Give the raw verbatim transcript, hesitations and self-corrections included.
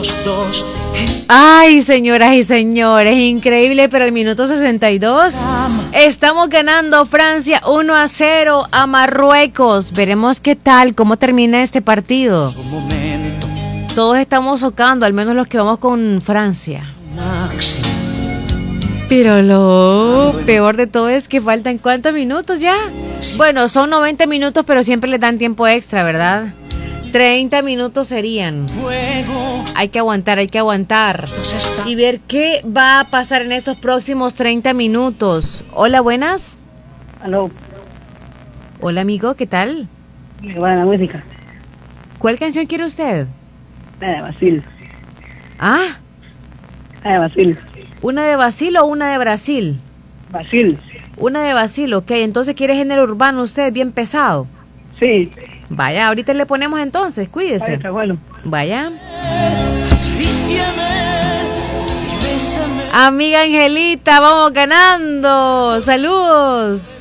Ay, señoras y señores, increíble, pero el minuto sesenta y dos estamos ganando Francia uno a cero a Marruecos. Veremos qué tal, cómo termina este partido. Todos estamos socando, al menos los que vamos con Francia. Pero lo peor de todo es que faltan ¿cuántos minutos ya? Bueno, son noventa minutos, pero siempre les dan tiempo extra, ¿verdad? treinta minutos serían. Hay que aguantar, hay que aguantar. Y ver qué va a pasar en esos próximos treinta minutos. Hola, buenas. Aló. Hola, amigo, ¿qué tal? Me va la música. ¿Cuál canción quiere usted? La de Brasil. ¿Ah? La de Brasil. ¿Una de Brasil o una de Brasil? Brasil. Una de Brasil, ok. Entonces, ¿quiere género urbano usted bien pesado? Sí. Vaya, ahorita le ponemos entonces, cuídese. Vaya, está bueno. Vaya. Amiga Angelita, vamos ganando. Saludos.